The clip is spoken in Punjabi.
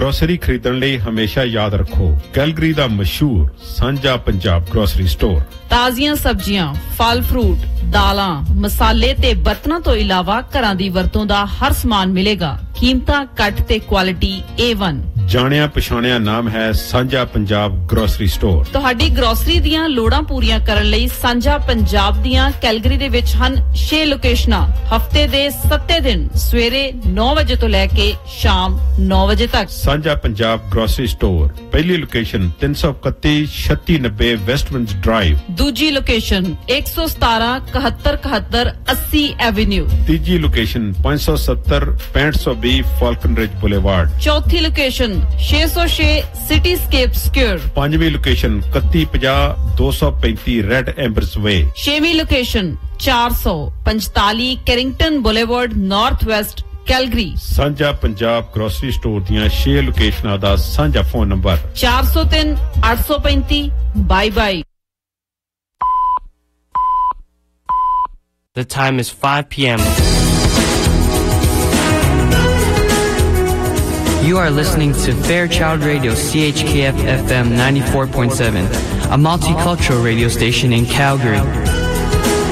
ਗਰੋਸਰੀ ਖਰੀਦਣ ਲਈ ਹਮੇਸ਼ਾ ਯਾਦ ਰੱਖੋ ਕੈਲਗਰੀ ਦਾ ਮਸ਼ਹੂਰ ਸਾਂਝਾ ਪੰਜਾਬ ਗਰੋਸਰੀ ਸਟੋਰ। ਤਾਜ਼ੀਆਂ ਸਬਜ਼ੀਆਂ, ਫਲ ਫਰੂਟ, ਦਾਲਾਂ, ਮਸਾਲੇ ਤੇ ਬਰਤਨਾਂ ਤੋਂ ਇਲਾਵਾ ਘਰਾਂ ਦੀ ਵਰਤੋਂ ਦਾ ਹਰ ਸਮਾਨ ਮਿਲੇਗਾ। ਕੀਮਤਾਂ ਘੱਟ ਤੇ ਕੁਆਲਿਟੀ A1। ਜਾਣਿਆ ਪਛਾਣਿਆ ਨਾਮ ਹੈ ਸਾਂਝਾ ਪੰਜਾਬ ਗਰੋਸਰੀ ਸਟੋਰ। ਤੁਹਾਡੀ ਗਰੋਸਰੀ ਦੀਆਂ ਲੋੜਾਂ ਪੂਰੀਆਂ ਕਰਨ ਲਈ ਸਾਂਝਾ ਪੰਜਾਬ ਦੀਆਂ ਕੈਲਗਰੀ ਦੇ ਵਿੱਚ ਹਨ 6 ਲੋਕੇਸ਼ਨਾਂ। ਹਫਤੇ ਦੇ 7 ਦਿਨ ਸਵੇਰੇ 9 ਵਜੇ ਤੋਂ ਲੈ ਕੇ ਸ਼ਾਮ 9 ਵਜੇ ਤੱਕ। ਸਾਂਝਾ ਪੰਜਾਬ ਗਰੋਸਰੀ ਸਟੋਰ ਪਹਿਲੀ ਲੋਕੇਸ਼ਨ 331 3690 ਵੈਸਟਵਿੰਡਸ ਡਰਾਈਵ। ਦੂਜੀ ਲੋਕੇਸ਼ਨ 117 71 71 80 ਐਵੇਨਿਊ। ਤੀਜੀ ਲੋਕੇਸ਼ਨ 570 6520 ਫਾਲਕਨ ਰਿਜ ਬੁਲੇਵਾਰਡ। ਚੌਥੀ ਲੋਕੇਸ਼ਨ 606 ਸਿਟੀਸਕੇਪ ਸਕੁਅਰ। ਪੰਜਵੀਂ ਲੋਕੇਸ਼ਨ 3150 235 ਰੈਡ ਐਂਬਰਸ ਵੇ। ਛੇਵੀਂ location 445 ਕੈਰਿੰਗਟਨ boulevard north West Calgary. ਸਾਂਝਾ ਪੰਜਾਬ ਗਰੋਸਰੀ ਸਟੋਰ ਦੀਆਂ 6 ਲੋਕੇਸ਼ਨਾਂ ਦਾ ਸਾਂਝਾ phone number 403 835 22। The time is 5 p.m. You are listening to Fairchild Radio CHKF FM 94.7, a multicultural radio station in Calgary.